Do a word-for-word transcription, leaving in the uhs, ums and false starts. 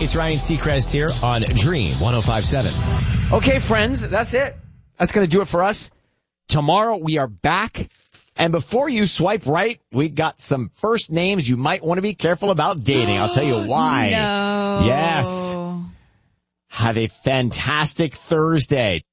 It's Ryan Seacrest here on Dream one oh five point seven. Okay, friends, that's it. That's going to do it for us. Tomorrow we are back. And before you swipe right, we got some first names you might want to be careful about dating. I'll tell you why. No. Yes. Have a fantastic Thursday.